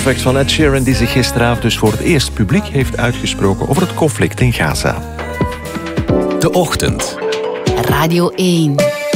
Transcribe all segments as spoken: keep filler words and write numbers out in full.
Perfect van Ed Sheeran, die zich gisteravond dus voor het eerst publiek heeft uitgesproken over het conflict in Gaza. De Ochtend. Radio één.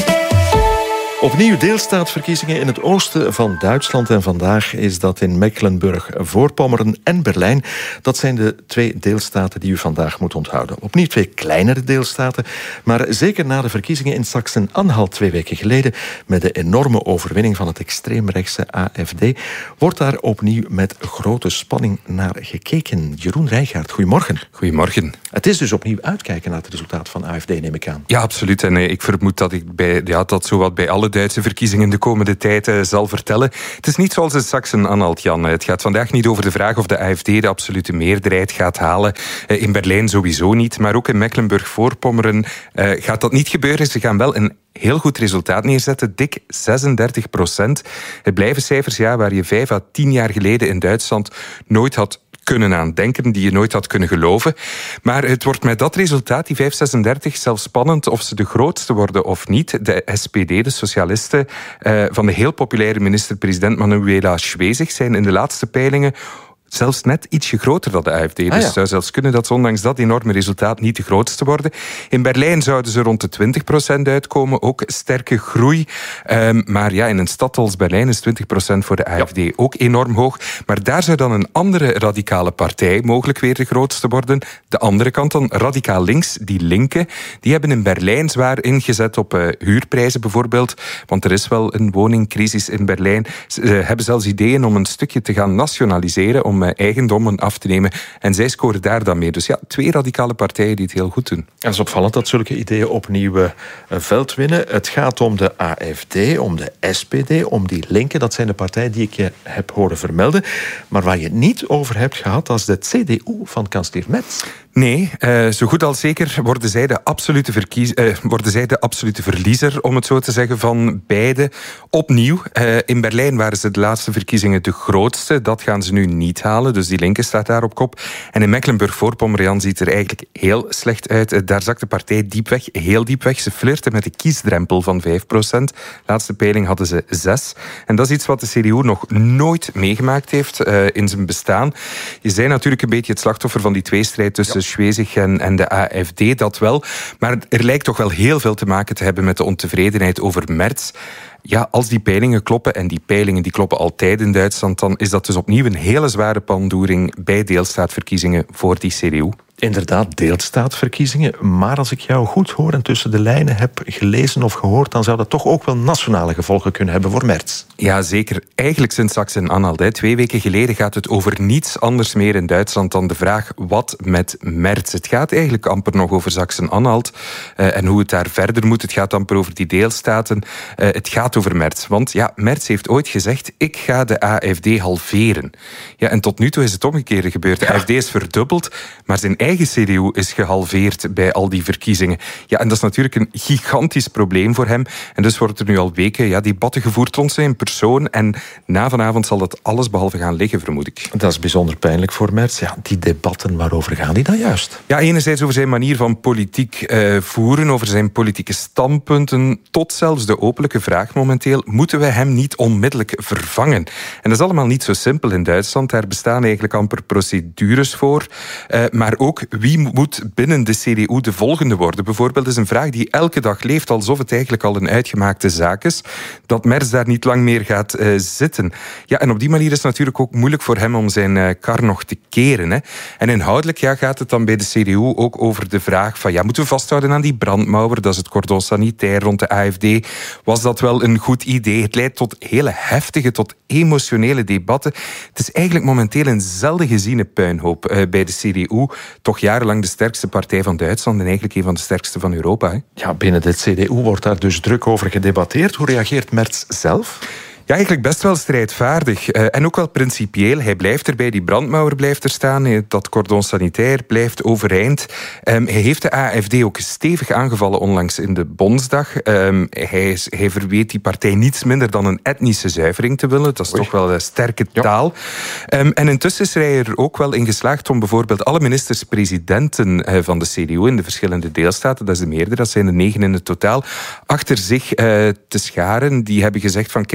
Opnieuw deelstaatverkiezingen in het oosten van Duitsland. En vandaag is dat in Mecklenburg-Voorpommern en Berlijn. Dat zijn de twee deelstaten die u vandaag moet onthouden. Opnieuw twee kleinere deelstaten. Maar zeker na de verkiezingen in Sachsen-Anhalt twee weken geleden, met de enorme overwinning van het extreemrechtse A F D, wordt daar opnieuw met grote spanning naar gekeken. Jeroen Rijgaard, goedemorgen. Goedemorgen. Het is dus opnieuw uitkijken naar het resultaat van A F D, neem ik aan. Ja, absoluut. En ik vermoed dat ik bij, ja, dat zowat bij alle Duitse verkiezingen de komende tijd uh, zal vertellen. Het is niet zoals in Sachsen-Anhalt, Jan. Het gaat vandaag niet over de vraag of de A F D de absolute meerderheid gaat halen. Uh, in Berlijn sowieso niet, maar ook in Mecklenburg-Voorpommern uh, gaat dat niet gebeuren. Ze gaan wel een heel goed resultaat neerzetten, dik zesendertig procent. Het blijven cijfers ja, waar je vijf à tien jaar geleden in Duitsland nooit had kunnen aan denken, die je nooit had kunnen geloven. Maar het wordt met dat resultaat, die vijf komma zesendertig, zelfs spannend of ze de grootste worden of niet. De S P D, de socialisten, uh, van de heel populaire minister-president Manuela Schwesig, zijn in de laatste peilingen zelfs net ietsje groter dan de A F D. Dus ah, ja. het zou zelfs kunnen dat ze ondanks dat enorme resultaat niet de grootste worden. In Berlijn zouden ze rond de twintig procent uitkomen. Ook sterke groei. Um, maar ja, in een stad als Berlijn is twintig procent voor de A F D ja. ook enorm hoog. Maar daar zou dan een andere radicale partij mogelijk weer de grootste worden. De andere kant dan, radicaal links, die linken, die hebben in Berlijn zwaar ingezet op uh, huurprijzen bijvoorbeeld. Want er is wel een woningcrisis in Berlijn. Ze uh, hebben zelfs ideeën om een stukje te gaan nationaliseren, om eigendommen af te nemen. En zij scoren daar dan mee. Dus ja, twee radicale partijen die het heel goed doen. En het is opvallend dat zulke ideeën opnieuw uh, veld winnen. Het gaat om de A F D, om de S P D, om die linken. Dat zijn de partijen die ik je heb horen vermelden. Maar waar je het niet over hebt gehad, dat is de C D U van kanselier Merz. Nee, uh, zo goed als zeker worden zij, de absolute verkies, uh, worden zij de absolute verliezer, om het zo te zeggen, van beide. Opnieuw, uh, in Berlijn waren ze de laatste verkiezingen de grootste. Dat gaan ze nu niet halen, dus die linker staat daar op kop. En in Mecklenburg-Voorpommern ziet er eigenlijk heel slecht uit. Uh, daar zakt de partij diep weg, heel diep weg. Ze flirten met de kiesdrempel van vijf procent. Laatste peiling hadden ze zes. En dat is iets wat de C D U nog nooit meegemaakt heeft uh, in zijn bestaan. Je zei natuurlijk een beetje het slachtoffer van die tweestrijd tussen Schwesig en, en de A F D, dat wel. Maar er lijkt toch wel heel veel te maken te hebben met de ontevredenheid over Merz. Ja, als die peilingen kloppen, en die peilingen die kloppen altijd in Duitsland, dan is dat dus opnieuw een hele zware pandoering bij deelstaatverkiezingen voor die C D U. Inderdaad, deelstaatverkiezingen. Maar als ik jou goed hoor en tussen de lijnen heb gelezen of gehoord, dan zou dat toch ook wel nationale gevolgen kunnen hebben voor Merz. Ja, zeker. Eigenlijk sinds Sachsen-Anhalt. Twee weken geleden gaat het over niets anders meer in Duitsland dan de vraag wat met Merz. Het gaat eigenlijk amper nog over Sachsen-Anhalt uh, en hoe het daar verder moet. Het gaat amper over die deelstaten. Uh, het gaat over Merz. Want ja, Merz heeft ooit gezegd, ik ga de A F D halveren. Ja, en tot nu toe is het omgekeerde gebeurd. De ja. A F D is verdubbeld, maar zijn eigen eigen C D U is gehalveerd bij al die verkiezingen. Ja, en dat is natuurlijk een gigantisch probleem voor hem. En dus wordt er nu al weken ja, debatten gevoerd rond zijn persoon. En na vanavond zal dat alles behalve gaan liggen, vermoed ik. Dat is bijzonder pijnlijk voor Merz. Ja, die debatten, waarover gaan die dan juist? Ja, enerzijds over zijn manier van politiek uh, voeren, over zijn politieke standpunten, tot zelfs de openlijke vraag momenteel, moeten we hem niet onmiddellijk vervangen? En dat is allemaal niet zo simpel in Duitsland. Daar bestaan eigenlijk amper procedures voor. Uh, maar ook wie moet binnen de C D U de volgende worden? Bijvoorbeeld is een vraag die elke dag leeft, alsof het eigenlijk al een uitgemaakte zaak is, dat Merz daar niet lang meer gaat uh, zitten. Ja, en op die manier is het natuurlijk ook moeilijk voor hem om zijn uh, kar nog te keren. Hè. En inhoudelijk ja, gaat het dan bij de C D U ook over de vraag van, ja, moeten we vasthouden aan die brandmauer, dat is het cordon sanitair rond de A F D. Was dat wel een goed idee? Het leidt tot hele heftige, tot emotionele debatten. Het is eigenlijk momenteel een zelden geziene puinhoop uh, bij de C D U. Toch jarenlang de sterkste partij van Duitsland en eigenlijk een van de sterkste van Europa. Hè? Ja, binnen de C D U wordt daar dus druk over gedebatteerd. Hoe reageert Merz zelf? Ja, eigenlijk best wel strijdvaardig. Uh, en ook wel principieel. Hij blijft erbij, die brandmauer blijft er staan. Dat cordon sanitair blijft overeind. Um, hij heeft de A F D ook stevig aangevallen onlangs in de Bondsdag. Um, hij, is, hij verweet die partij niets minder dan een etnische zuivering te willen. Dat is Oei. toch wel een sterke taal. Ja. Um, en intussen is hij er ook wel in geslaagd om bijvoorbeeld alle ministers-presidenten uh, van de C D U in de verschillende deelstaten, dat is de meerdere, dat zijn er negen in het totaal, achter zich uh, te scharen. Die hebben gezegd van kijk, de vervanging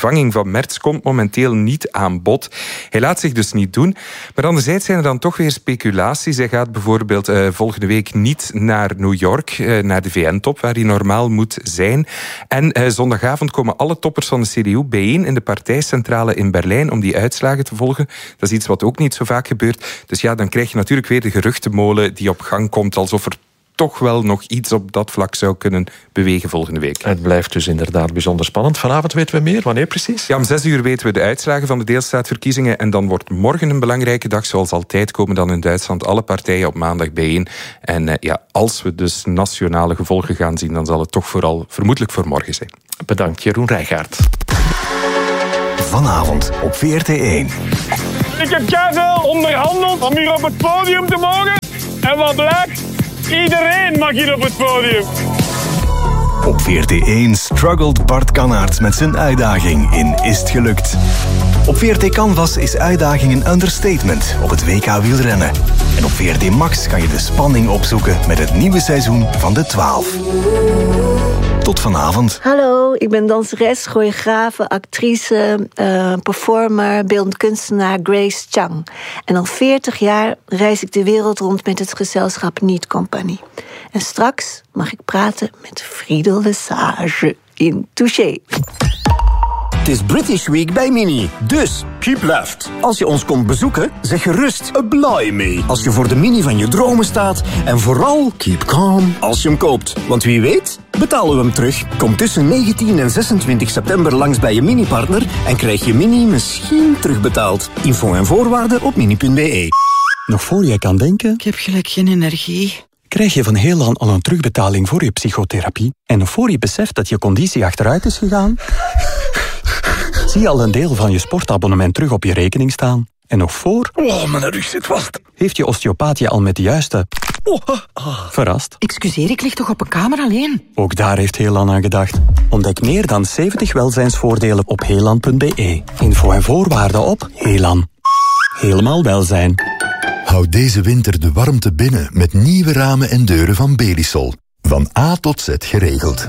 vervanging van Merz komt momenteel niet aan bod. Hij laat zich dus niet doen. Maar anderzijds zijn er dan toch weer speculaties. Hij gaat bijvoorbeeld uh, volgende week niet naar New York, uh, naar de V N-top, waar hij normaal moet zijn. En uh, zondagavond komen alle toppers van de C D U bijeen in de partijcentrale in Berlijn om die uitslagen te volgen. Dat is iets wat ook niet zo vaak gebeurt. Dus ja, dan krijg je natuurlijk weer de geruchtenmolen die op gang komt, alsof er toch wel nog iets op dat vlak zou kunnen bewegen volgende week. Het blijft dus inderdaad bijzonder spannend. Vanavond weten we meer. Wanneer precies? Ja, om zes uur weten we de uitslagen van de deelstaatverkiezingen en dan wordt morgen een belangrijke dag. Zoals altijd komen dan in Duitsland alle partijen op maandag bijeen. En uh, ja, als we dus nationale gevolgen gaan zien, dan zal het toch vooral vermoedelijk voor morgen zijn. Bedankt, Jeroen Rijgaard. Vanavond op V R T één. Ik heb keiveel onderhandeld om hier op het podium te mogen. En wat blijkt? Iedereen mag hier op het podium. Op V R T één struggelt Bart Kannaerts met zijn uitdaging in Is het gelukt? Op V R T Canvas is uitdaging een understatement op het W K wielrennen. En op V R T Max kan je de spanning opzoeken met het nieuwe seizoen van de twaalf. Tot vanavond. Hallo, ik ben danseres, choreografe, actrice, uh, performer, beeldend kunstenaar Grace Chang. En al veertig jaar reis ik de wereld rond met het gezelschap Niet Compagnie. En straks mag ik praten met Friedel Lesage in Touché. Het is British Week bij Mini, dus keep left. Als je ons komt bezoeken, zeg gerust apply me. Als je voor de Mini van je dromen staat. En vooral keep calm als je hem koopt. Want wie weet, betalen we hem terug. Kom tussen negentien en zesentwintig september langs bij je Mini-partner en krijg je Mini misschien terugbetaald. Info en voorwaarden op mini punt b e. Nog voor je kan denken... Ik heb gelijk geen energie. Krijg je van Heelan al een terugbetaling voor je psychotherapie? En nog voor je beseft dat je conditie achteruit is gegaan? Zie je al een deel van je sportabonnement terug op je rekening staan? En nog voor... Oh, mijn rug zit vast. Heeft je osteopaat je al met de juiste... Oh, ah. Verrast? Excuseer, ik lig toch op een kamer alleen? Ook daar heeft Heelan aan gedacht. Ontdek meer dan zeventig welzijnsvoordelen op heelan punt b e. Info en voorwaarden op Heelan. Helemaal welzijn. Houd deze winter de warmte binnen met nieuwe ramen en deuren van Belisol. Van A tot Z geregeld.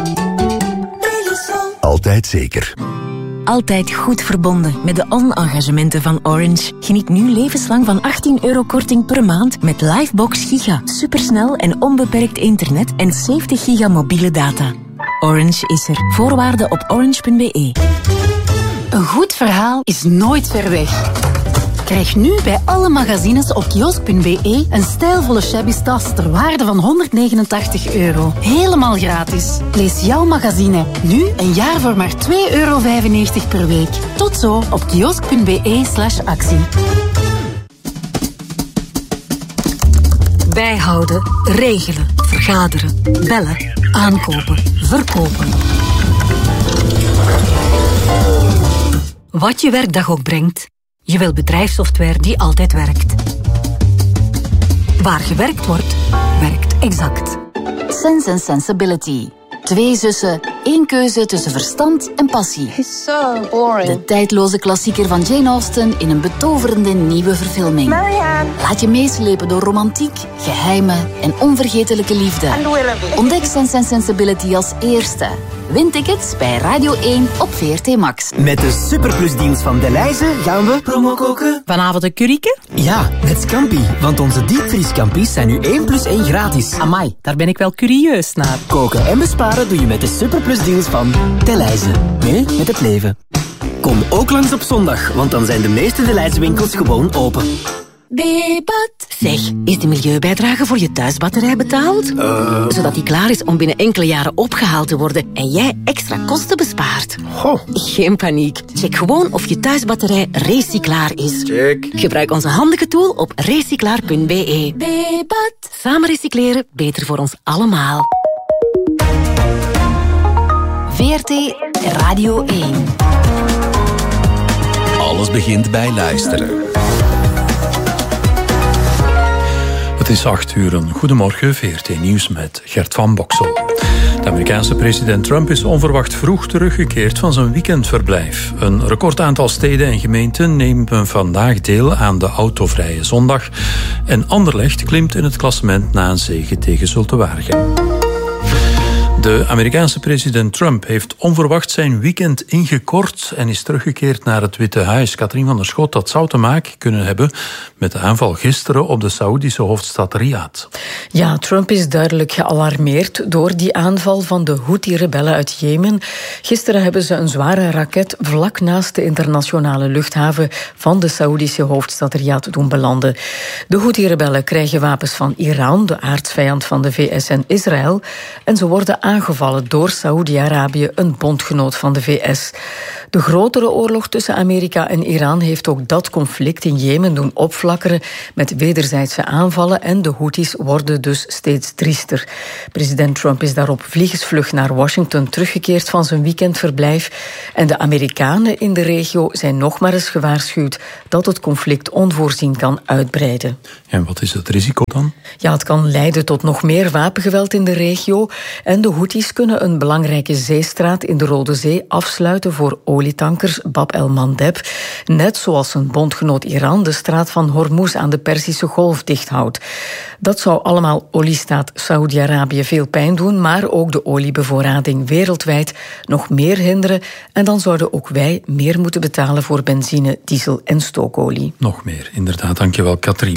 Belisol. Altijd zeker. Altijd goed verbonden met de on-engagementen van Orange. Geniet nu levenslang van achttien euro korting per maand met Livebox Giga. Supersnel en onbeperkt internet en zeventig giga mobiele data. Orange is er. Voorwaarden op orange punt b e. Een goed verhaal is nooit ver weg. Krijg nu bij alle magazines op kiosk punt b e een stijlvolle shabby tas ter waarde van honderdnegenentachtig euro. Helemaal gratis. Lees jouw magazine nu een jaar voor maar twee euro vijfennegentig per week. Tot zo op kiosk punt b e slash actie. Bijhouden, regelen, vergaderen, bellen, aankopen, verkopen. Wat je werkdag ook brengt, je wil bedrijfssoftware die altijd werkt. Waar gewerkt wordt, werkt Exact. Sense and Sensibility. Twee zussen, één keuze tussen verstand en passie. So boring. De tijdloze klassieker van Jane Austen in een betoverende nieuwe verfilming. Marianne. Laat je meeslepen door romantiek, geheimen en onvergetelijke liefde. Ontdek Sense and Sensibility als eerste. Win tickets bij Radio één op V R T Max. Met de superplusdienst van Delhaize gaan we promo koken. Vanavond een curryke? Ja, met Scampi. Want onze diepvrieskampi's zijn nu één plus één gratis. Amai, daar ben ik wel curieus naar. Koken en besparen doe je met de superplusdienst van Delhaize. Mee met het leven. Kom ook langs op zondag, want dan zijn de meeste Delhaize winkels gewoon open. Debat. Zeg, is de milieubijdrage voor je thuisbatterij betaald? Uh. Zodat die klaar is om binnen enkele jaren opgehaald te worden en jij extra kosten bespaart. Goh. Geen paniek. Check gewoon of je thuisbatterij recyclaar is. Check. Gebruik onze handige tool op recyclaar punt b e. Debat. Samen recycleren, beter voor ons allemaal. V R T Radio één. Alles begint bij luisteren. Het is acht uur. Goedemorgen, V R T Nieuws met Gert van Boksel. De Amerikaanse president Trump is onverwacht vroeg teruggekeerd van zijn weekendverblijf. Een recordaantal steden en gemeenten nemen vandaag deel aan de autovrije zondag. En Anderlecht klimt in het klassement na een zege tegen Zulte Waregem. De Amerikaanse president Trump heeft onverwacht zijn weekend ingekort en is teruggekeerd naar het Witte Huis. Katrien van der Schot, dat zou te maken kunnen hebben met de aanval gisteren op de Saoedische hoofdstad Riyadh. Ja, Trump is duidelijk gealarmeerd door die aanval van de Houthi-rebellen uit Jemen. Gisteren hebben ze een zware raket vlak naast de internationale luchthaven van de Saoedische hoofdstad Riyadh doen belanden. De Houthi-rebellen krijgen wapens van Iran, de aardsvijand van de V S en Israël, en ze worden aangevallen door Saoedi-Arabië, een bondgenoot van de V S. De grotere oorlog tussen Amerika en Iran heeft ook dat conflict in Jemen doen opflakkeren met wederzijdse aanvallen en de Houthis worden dus steeds driester. President Trump is daarop vliegensvlug naar Washington teruggekeerd van zijn weekendverblijf en de Amerikanen in de regio zijn nog maar eens gewaarschuwd dat het conflict onvoorzien kan uitbreiden. En wat is het risico dan? Ja, het kan leiden tot nog meer wapengeweld in de regio en de Houthis kunnen een belangrijke zeestraat in de Rode Zee afsluiten voor olietankers Bab el-Mandeb, net zoals een bondgenoot Iran de straat van Hormuz aan de Perzische Golf dichthoudt. Dat zou allemaal oliestaat Saoedi-Arabië veel pijn doen, maar ook de oliebevoorrading wereldwijd nog meer hinderen en dan zouden ook wij meer moeten betalen voor benzine, diesel en stookolie. Nog meer, inderdaad. Dankjewel, Katrien.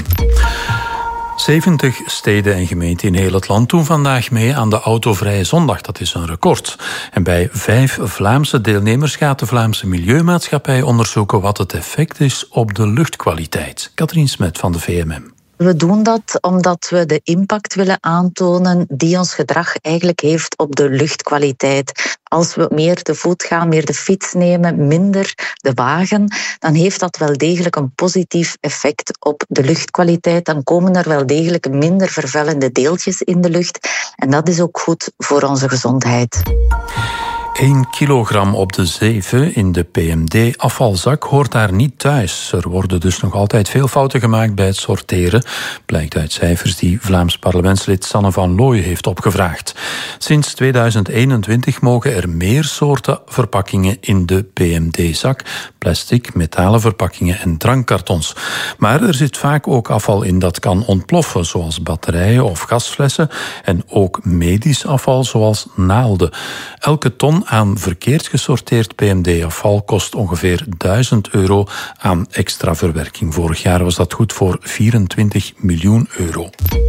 zeventig steden en gemeenten in heel het land doen vandaag mee aan de Autovrije Zondag. Dat is een record. En bij vijf Vlaamse deelnemers gaat de Vlaamse Milieumaatschappij onderzoeken wat het effect is op de luchtkwaliteit. Katrien Smet van de V M M. We doen dat omdat we de impact willen aantonen die ons gedrag eigenlijk heeft op de luchtkwaliteit. Als we meer te voet gaan, meer de fiets nemen, minder de wagen, dan heeft dat wel degelijk een positief effect op de luchtkwaliteit. Dan komen er wel degelijk minder vervuilende deeltjes in de lucht. En dat is ook goed voor onze gezondheid. één kilogram op de zeven in de P M D-afvalzak hoort daar niet thuis. Er worden dus nog altijd veel fouten gemaakt bij het sorteren, blijkt uit cijfers die Vlaams parlementslid Sanne van Looy heeft opgevraagd. Sinds tweeduizend eenentwintig mogen er meer soorten verpakkingen in de P M D-zak, plastic, metalen verpakkingen en drankkartons. Maar er zit vaak ook afval in dat kan ontploffen, zoals batterijen of gasflessen, en ook medisch afval, zoals naalden. Elke ton aan verkeerd gesorteerd P M D-afval kost ongeveer duizend euro aan extra verwerking. Vorig jaar was dat goed voor vierentwintig miljoen euro.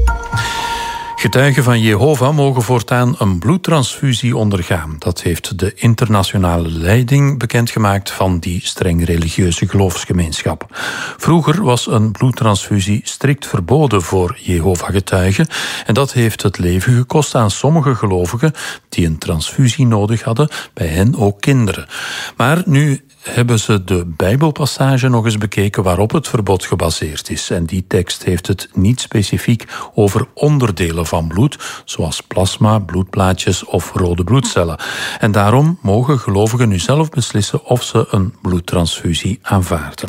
Getuigen van Jehovah mogen voortaan een bloedtransfusie ondergaan. Dat heeft de internationale leiding bekendgemaakt van die streng religieuze geloofsgemeenschap. Vroeger was een bloedtransfusie strikt verboden voor Jehovah-getuigen en dat heeft het leven gekost aan sommige gelovigen die een transfusie nodig hadden, bij hen ook kinderen. Maar nu hebben ze de Bijbelpassage nog eens bekeken waarop het verbod gebaseerd is. En die tekst heeft het niet specifiek over onderdelen van bloed, zoals plasma, bloedplaatjes of rode bloedcellen. En daarom mogen gelovigen nu zelf beslissen of ze een bloedtransfusie aanvaarden.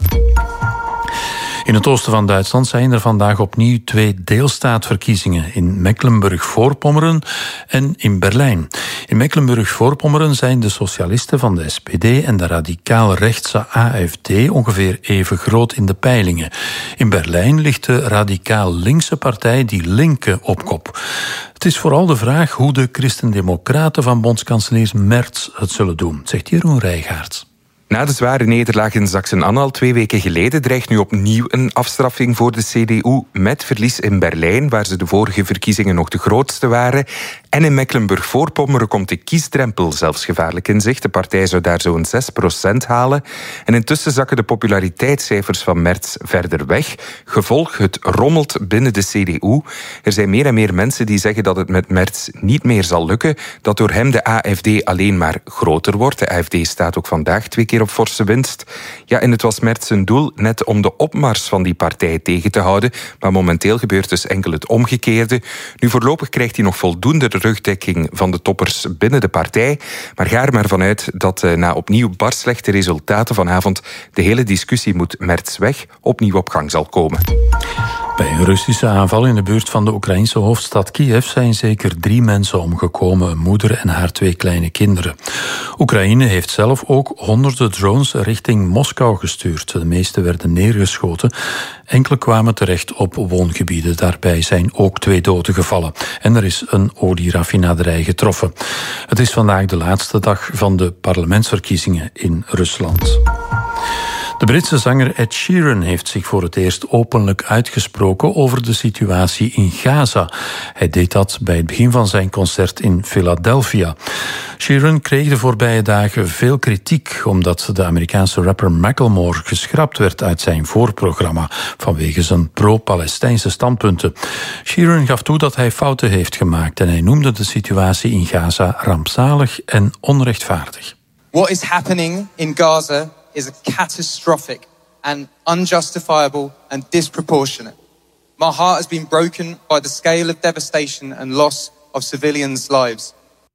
In het oosten van Duitsland zijn er vandaag opnieuw twee deelstaatverkiezingen in Mecklenburg-Voorpommeren en in Berlijn. In Mecklenburg-Voorpommeren zijn de socialisten van de S P D en de radicaal-rechtse A F D ongeveer even groot in de peilingen. In Berlijn ligt de radicaal-linkse partij Die Linke op kop. Het is vooral de vraag hoe de christendemocraten van bondskanselier Merz het zullen doen, zegt Jeroen Rijgaard. Na de zware nederlaag in Sachsen-Anhalt twee weken geleden dreigt nu opnieuw een afstraffing voor de C D U met verlies in Berlijn, waar ze de vorige verkiezingen nog de grootste waren. En in Mecklenburg-Voorpommeren komt de kiesdrempel zelfs gevaarlijk in zicht. De partij zou daar zo'n zes procent halen. En intussen zakken de populariteitscijfers van Merz verder weg. Gevolg, het rommelt binnen de C D U. Er zijn meer en meer mensen die zeggen dat het met Merz niet meer zal lukken, dat door hem de A F D alleen maar groter wordt. De A F D staat ook vandaag twee keer op forse winst. Ja, en het was Merz zijn doel net om de opmars van die partij tegen te houden. Maar momenteel gebeurt dus enkel het omgekeerde. Nu voorlopig krijgt hij nog voldoende rugdekking van de toppers binnen de partij. Maar ga er maar vanuit dat uh, na opnieuw bar slechte resultaten vanavond de hele discussie moet Merz weg opnieuw op gang zal komen. Bij een Russische aanval in de buurt van de Oekraïnse hoofdstad Kiev zijn zeker drie mensen omgekomen, een moeder en haar twee kleine kinderen. Oekraïne heeft zelf ook honderden drones richting Moskou gestuurd. De meeste werden neergeschoten. Enkele kwamen terecht op woongebieden. Daarbij zijn ook twee doden gevallen. En er is een olieraffinaderij getroffen. Het is vandaag de laatste dag van de parlementsverkiezingen in Rusland. De Britse zanger Ed Sheeran heeft zich voor het eerst openlijk uitgesproken over de situatie in Gaza. Hij deed dat bij het begin van zijn concert in Philadelphia. Sheeran kreeg de voorbije dagen veel kritiek omdat de Amerikaanse rapper Macklemore geschrapt werd uit zijn voorprogramma vanwege zijn pro-Palestijnse standpunten. Sheeran gaf toe dat hij fouten heeft gemaakt en hij noemde de situatie in Gaza rampzalig en onrechtvaardig. What is happening in Gaza is a catastrophic and unjustifiable and disproportionate. My heart has been broken by the scale of devastation and loss of civilians' lives.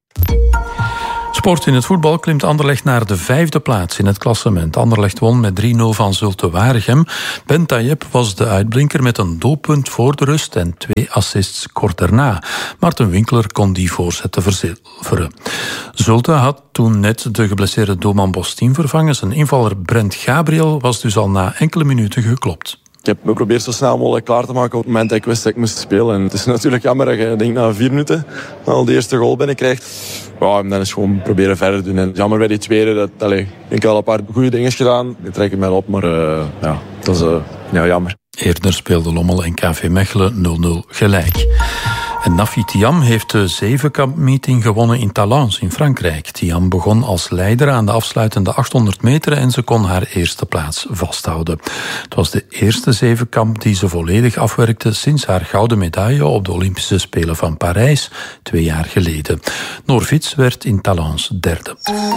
Sport in het voetbal klimt Anderlecht naar de vijfde plaats in het klassement. Anderlecht won met drie nul van Zulte Waregem. Ben Tayyip was de uitblinker met een doelpunt voor de rust en twee assists kort daarna. Maarten Winkler kon die voorzetten verzilveren. Zulte had toen net de geblesseerde doelman Bostin vervangen. Zijn invaller Brent Gabriel was dus al na enkele minuten geklopt. Ik heb geprobeerd zo snel mogelijk klaar te maken op het moment dat ik wist dat ik moest spelen. En het is natuurlijk jammer dat je denk, na vier minuten al de eerste goal binnenkrijgt. Ja, en dan is gewoon proberen verder doen. En jammer bij die tweede. Dat, allez, ik denk al een paar goede dingen gedaan. Die trek ik mij op, maar uh, ja, dat is uh, ja, jammer. Eerder speelden Lommel en K V Mechelen nul nul gelijk. En Nafi Thiam heeft de zevenkamp-meeting gewonnen in Talence in Frankrijk. Thiam begon als leider aan de afsluitende achthonderd meter en ze kon haar eerste plaats vasthouden. Het was de eerste zevenkamp die ze volledig afwerkte sinds haar gouden medaille op de Olympische Spelen van Parijs twee jaar geleden. Noor Vits werd in Talence derde.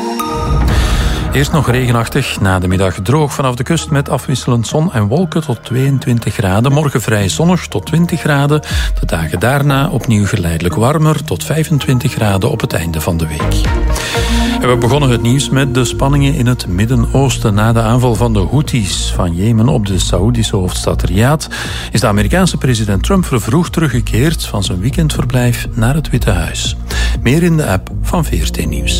Eerst nog regenachtig, na de middag droog vanaf de kust met afwisselend zon en wolken tot tweeëntwintig graden. Morgen vrij zonnig tot twintig graden. De dagen daarna opnieuw geleidelijk warmer tot vijfentwintig graden op het einde van de week. En we begonnen het nieuws met de spanningen in het Midden-Oosten. Na de aanval van de Houthis van Jemen op de Saoedische hoofdstad Riyadh is de Amerikaanse president Trump vervroegd teruggekeerd van zijn weekendverblijf naar het Witte Huis. Meer in de app van V R T Nieuws.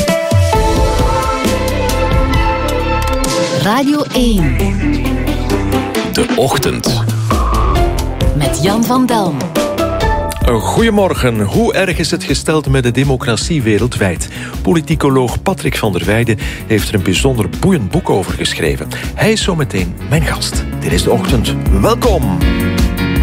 Radio één. De Ochtend. Met Jan van Delm. Goedemorgen. Hoe erg is het gesteld met de democratie wereldwijd? Politicoloog Patrick van der Weijden heeft er een bijzonder boeiend boek over geschreven. Hij is zo meteen mijn gast. Dit is De Ochtend. Welkom.